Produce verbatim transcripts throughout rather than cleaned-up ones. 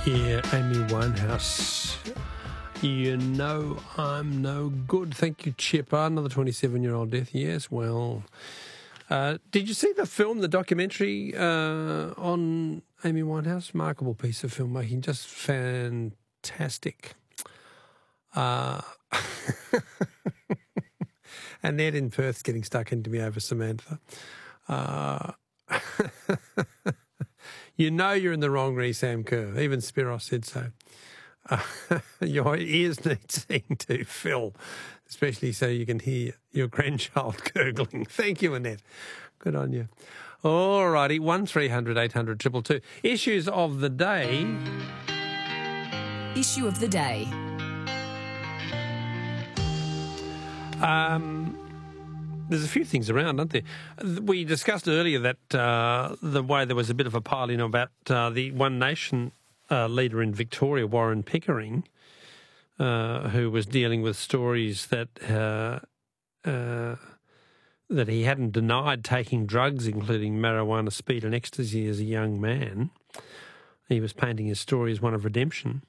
Yeah, Amy Winehouse. You know I'm no good. Thank you, Chipper. Another twenty-seven-year-old death. Yes, well. Uh, did you see the film, the documentary uh, on Amy Winehouse? Remarkable piece of filmmaking. Just fantastic. Uh, and Ned in Perth's getting stuck into me over Samantha. Uh, you know you're in the wrong re Sam Kerr. Even Spiros said so. Uh, your ears need seeing to, Phil, especially so you can hear your grandchild gurgling. Thank you, Annette. Good on you. All righty, one three hundred eight hundred two two two. Issues of the day. Issue of the day. Um... There's a few things around, aren't there? We discussed earlier that uh, the way there was a bit of a pile-in about uh, the One Nation uh, leader in Victoria, Warren Pickering, uh, who was dealing with stories that uh, uh, that he hadn't denied taking drugs, including marijuana, speed and ecstasy as a young man. He was painting his story as one of redemption.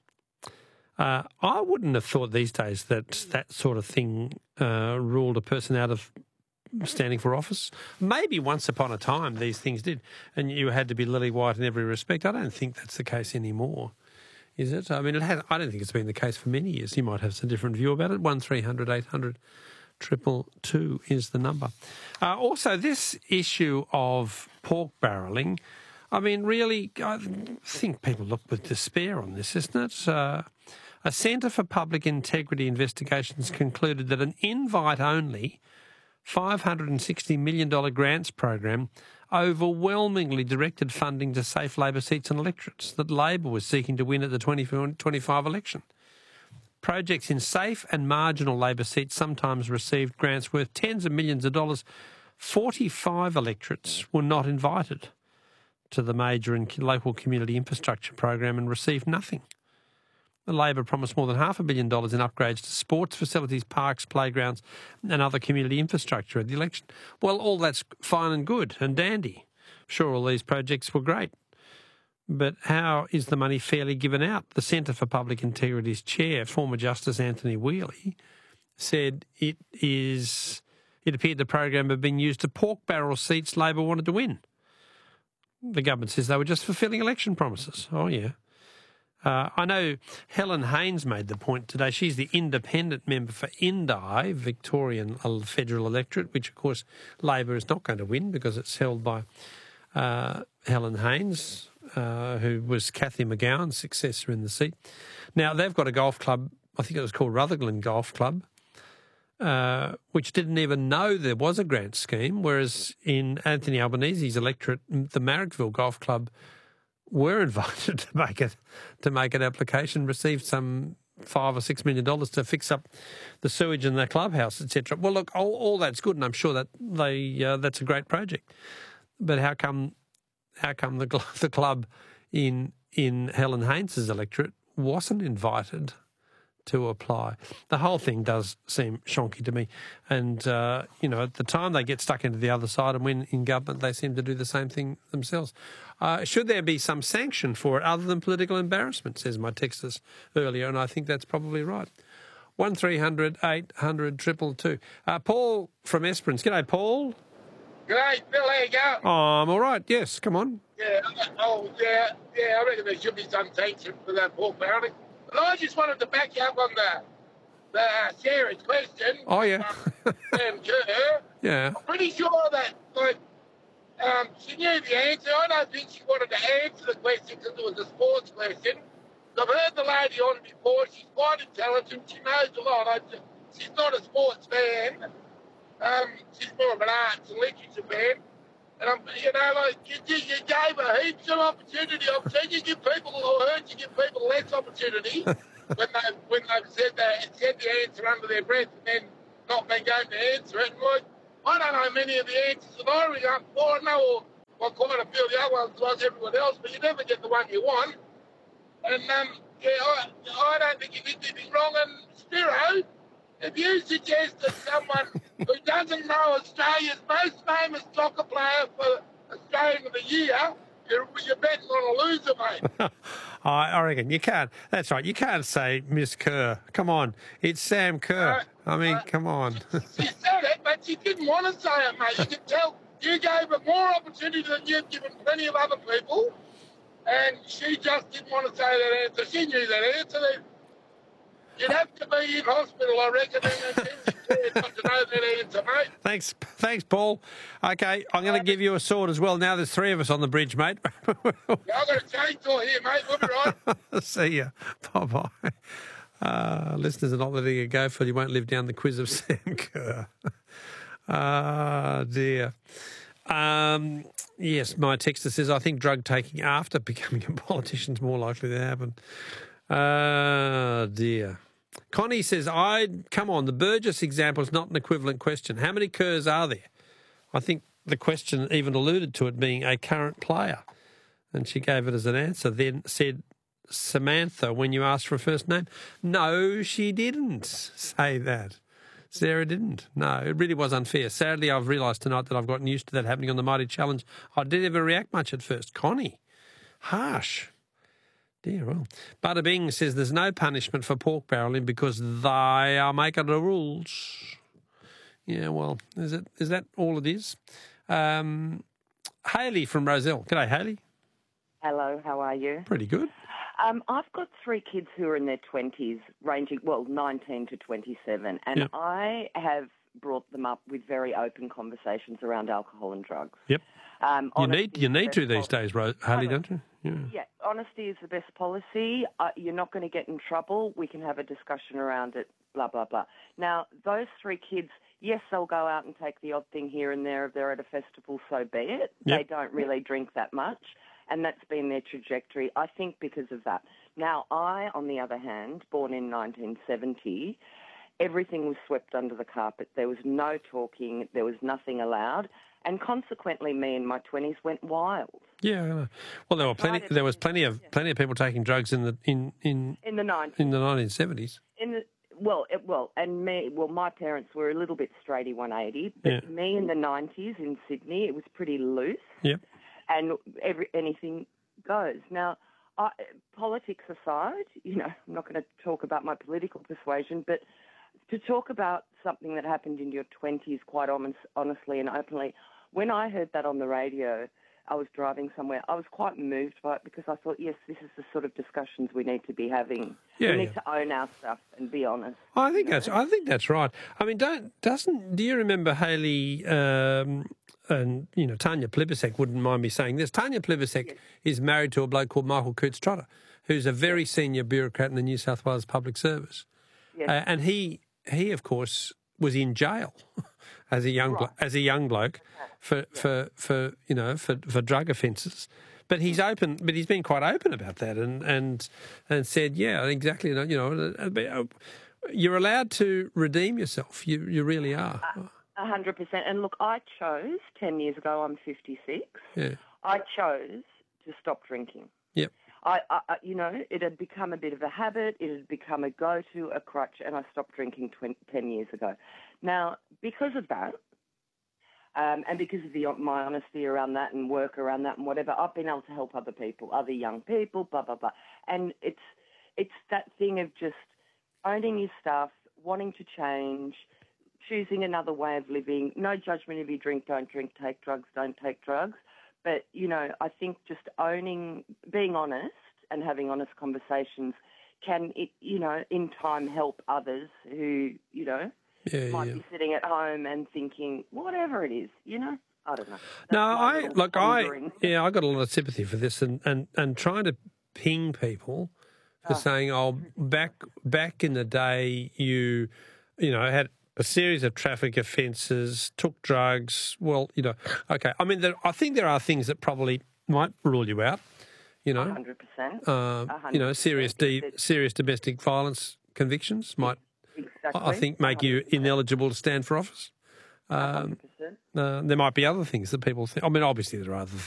Uh, I wouldn't have thought these days that that sort of thing uh, ruled a person out of standing for office. Maybe once upon a time these things did, and you had to be lily white in every respect. I don't think that's the case anymore, is it? I mean, it has. I don't think it's been the case for many years. You might have some different view about it. One three hundred eight hundred triple two is the number. Uh, also, this issue of pork barrelling, I mean, really, I think people look with despair on this, isn't it? Uh, a Centre for Public Integrity Investigations concluded that an invite-only five hundred sixty million dollars grants program overwhelmingly directed funding to safe Labor seats and electorates that Labor was seeking to win at the twenty twenty-five election. Projects in safe and marginal Labor seats sometimes received grants worth tens of millions of dollars. forty-five electorates were not invited to the major and local community infrastructure program and received nothing. The Labor promised more than half a billion dollars in upgrades to sports facilities, parks, playgrounds and other community infrastructure at the election. Well, all that's fine and good and dandy. Sure, all these projects were great. But how is the money fairly given out? The Centre for Public Integrity's chair, former Justice Anthony Whealy, said it is. It appeared the program had been used to pork barrel seats Labor wanted to win. The government says they were just fulfilling election promises. Oh, yeah. Uh, I know Helen Haynes made the point today. She's the independent member for Indi, Victorian Federal Electorate, which, of course, Labor is not going to win because it's held by uh, Helen Haynes, uh, who was Cathy McGowan's successor in the seat. Now, they've got a golf club, I think it was called Rutherglen Golf Club, uh, which didn't even know there was a grant scheme, whereas in Anthony Albanese's electorate, the Marrickville Golf Club were invited to make it to make an application, received some five or six million dollars to fix up the sewage in their clubhouse, et cetera. Well, look, all, all that's good, and I'm sure that they uh, that's a great project. But how come how come the the club in in Helen Haynes's electorate wasn't invited to apply? The whole thing does seem shonky to me. And, uh, you know, at the time they get stuck into the other side and when in government they seem to do the same thing themselves. Uh, should there be some sanction for it other than political embarrassment, says my texters earlier, and I think that's probably right. one three hundred eight hundred two two two. Uh, Paul from Esperance. G'day, Paul. G'day, Bill, how you going? Oh, I'm all right, yes, come on. Yeah, oh, yeah, yeah, I reckon there should be some sanction for that pork barrelling. But I just wanted to back you up on the, the uh, Sarah's question. Oh, yeah. Um, and Kerr. Yeah. I'm pretty sure that, like, um, she knew the answer. I don't think she wanted to answer the question because it was a sports question. I've heard the lady on before. She's quite intelligent. She knows a lot. I just, she's not a sports fan. Um, she's more of an arts and literature fan. And, I'm, you know, like, you, you gave her heaps of opportunity. I've seen you give people, or heard you give people less opportunity when, they, when they've said, that, said the answer under their breath and then not been going to answer it. And, like, I don't know many of the answers that I ring up for. I know well, quite a few of the other ones like everyone else, but you never get the one you want. And, um, yeah, I, I don't think you did anything wrong. And, Spiro, if you suggest that someone who doesn't know Australia's most famous soccer player for Australian of the Year you're, you're betting on a loser, mate. I, I reckon you can't. That's right. You can't say Miss Kerr. Come on, it's Sam Kerr. Uh, I mean, uh, come on. She said it, but she didn't want to say it, mate. You can tell you gave her more opportunity than you've given plenty of other people, and she just didn't want to say that answer. She knew that answer. That you'd have to be in hospital, I reckon, and intensive care not to know that answer, mate. Thanks, thanks, Paul. Okay, I'm going to give you a sword as well. Now there's three of us on the bridge, mate. Yeah, I've got a chainsaw here, mate. We'll be right. See ya. Bye-bye. Uh, listeners are not letting it go, for you won't live down the quiz of Sam Kerr. Ah, dear. Um, yes, my texter says, I think drug taking after becoming a politician is more likely to happen. Ah, dear. Connie says, I come on, the Burgess example is not an equivalent question. How many Kerrs are there? I think the question even alluded to it being a current player. And she gave it as an answer, then said, Samantha, when you asked for a first name. No, she didn't say that. Sarah didn't. No, it really was unfair. Sadly, I've realised tonight that I've gotten used to that happening on the Mighty Challenge. I didn't ever react much at first. Connie, harsh. Dear, well. Bada Bing says there's no punishment for pork barrelling because they are making the rules. Yeah, well, is it? Is that all it is? Um, Hayley from Roselle. G'day, Hayley. Hello, how are you? Pretty good. Um, I've got three kids who are in their twenties, ranging, well, nineteen to twenty-seven, and Yep. I have brought them up with very open conversations around alcohol and drugs. Yep. Um, You honesty need you is the need to best these pol- days, Ro- Hayley, don't you? Yeah. Yeah, honesty is the best policy. Uh, you're not going to get in trouble. We can have a discussion around it, blah, blah, blah. Now, those three kids, yes, they'll go out and take the odd thing here and there if they're at a festival, so be it. Yep. They don't really drink that much, and that's been their trajectory, I think, because of that. Now, I, on the other hand, born in nineteen seventy, everything was swept under the carpet. There was no talking. There was nothing allowed. And consequently, me in my twenties went wild. Yeah, I know. Well, there were plenty. There was plenty of plenty of people taking drugs in the in in In the nineties. in the nineteen seventies. In the, well, it, well, and me, well, my parents were a little bit straighty one eighty, but Yeah. me in the nineties in Sydney, it was pretty loose, Yep. and every anything goes. Now, I, politics aside, you know, I'm not going to talk about my political persuasion, but to talk about something that happened in your twenties, quite honest, honestly and openly, when I heard that on the radio, I was driving somewhere, I was quite moved by it because I thought, yes, this is the sort of discussions we need to be having. Yeah, we need yeah. to own our stuff and be honest. I think that's. I think that's right. I mean, don't doesn't. Do you remember Hayley? Um, and you know, Tanya Plibersek wouldn't mind me saying this. Tanya Plibersek Yes. is married to a bloke called Michael Cootes Trotter, who's a very senior bureaucrat in the New South Wales Public Service, Yes. uh, and he he of course was in jail as a young blo- Right. as a young bloke for for, for you know for, for drug offences. But he's open. But he's been quite open about that, and and and said, yeah, exactly. You know, uh, you're allowed to redeem yourself. You you really are. A hundred percent. And look, I chose ten years ago. I'm fifty-six. Yeah. I chose to stop drinking. Yep. I, I, I- you know, it had become a bit of a habit. It had become a go-to, a crutch, and I stopped drinking twenty, ten years ago. Now, because of that, um, and because of the, my honesty around that and work around that and whatever, I've been able to help other people, other young people, blah blah blah. And it's it's that thing of just owning your stuff, wanting to change, choosing another way of living. No judgment if you drink, don't drink, take drugs, don't take drugs. But, you know, I think just owning, being honest and having honest conversations can, it, you know, in time help others who, you know, Yeah, might yeah. be sitting at home and thinking, whatever it is, you know, I don't know. That's No, my I little look. I pondering. yeah, I got a lot of sympathy for this, and and and trying to ping people for saying, oh, back back in the day, you you know had a series of traffic offences, took drugs. Well, you know, okay. I mean, there, I think there are things that probably might rule you out. You know, one hundred percent. uh, you know, serious de- serious domestic violence convictions might, Exactly. I think, make you ineligible to stand for office. one hundred percent. Uh, there might be other things that people think. I mean, obviously there are other